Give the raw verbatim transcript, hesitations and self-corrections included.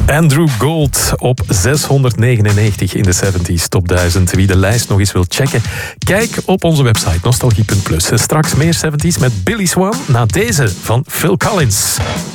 Andrew Gold op zeshonderdnegenennegentig in de zeventig Top duizend. Wie de lijst nog eens wil checken, kijk op onze website nostalgie punt plus. Straks meer zeventig met Billy Swan na deze van Phil Collins.